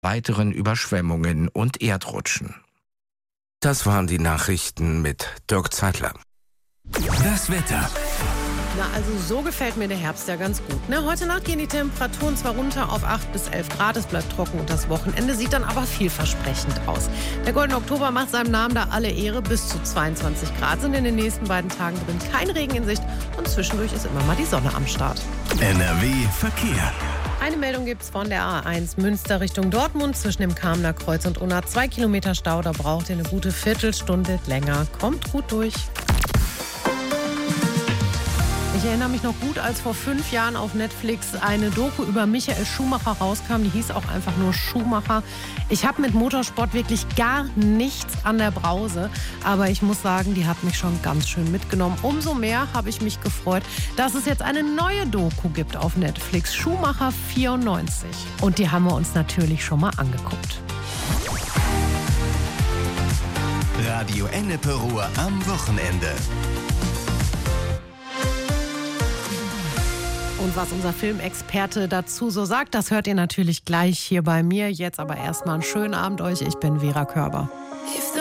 weiteren Überschwemmungen und Erdrutschen. Das waren die Nachrichten mit Dirk Zeitler. Das Wetter. Na, also so gefällt mir der Herbst ja ganz gut. Ne? Heute Nacht gehen die Temperaturen zwar runter auf 8 bis 11 Grad, es bleibt trocken und das Wochenende sieht dann aber vielversprechend aus. Der Goldene Oktober macht seinem Namen da alle Ehre, bis zu 22 Grad sind in den nächsten beiden Tagen drin, kein Regen in Sicht und zwischendurch ist immer mal die Sonne am Start. NRW Verkehr. Eine Meldung gibt's von der A1 Münster Richtung Dortmund zwischen dem Kamener Kreuz und Unna. 2 Kilometer Stau, da braucht ihr eine gute Viertelstunde länger. Kommt gut durch. Ich erinnere mich noch gut, als vor 5 Jahren auf Netflix eine Doku über Michael Schumacher rauskam. Die hieß auch einfach nur Schumacher. Ich habe mit Motorsport wirklich gar nichts an der Brause. Aber ich muss sagen, die hat mich schon ganz schön mitgenommen. Umso mehr habe ich mich gefreut, dass es jetzt eine neue Doku gibt auf Netflix. Schumacher 94. Und die haben wir uns natürlich schon mal angeguckt. Radio Ennepe Ruhr am Wochenende. Und was unser Filmexperte dazu so sagt, das hört ihr natürlich gleich hier bei mir. Jetzt aber erstmal einen schönen Abend euch. Ich bin Vera Körber.